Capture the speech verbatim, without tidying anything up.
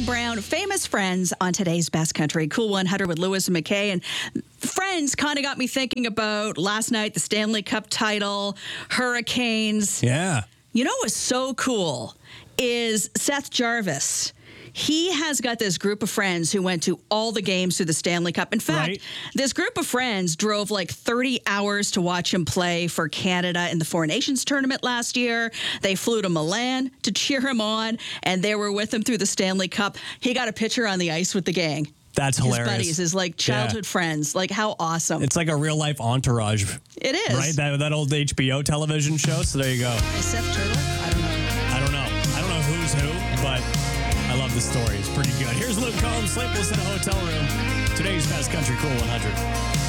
Brown, famous friends on today's Best Country Cool one hundred with Lewis and McKay. And Friends kind of got me thinking about last night, the Stanley Cup title, Hurricanes. Yeah. You know what's so cool is Seth Jarvis. He has got this group of friends who went to all the games through the Stanley Cup. In fact, Right. this group of friends drove like thirty hours to watch him play for Canada in the Four Nations tournament last year. They flew to Milan to cheer him on, and they were with him through the Stanley Cup. He got a picture on the ice with the gang. That's His hilarious. buddies, his like childhood Yeah. friends. Like, how awesome. It's like a real life Entourage. It is. Right? That, that old H B O television show. So there you go. Is Seth Turtle? I don't know. I don't know. I don't know who's who, but I love the story. It's pretty good. Here's Luke Combs, Sleepless in a Hotel Room. Today's Best Country Cool one hundred.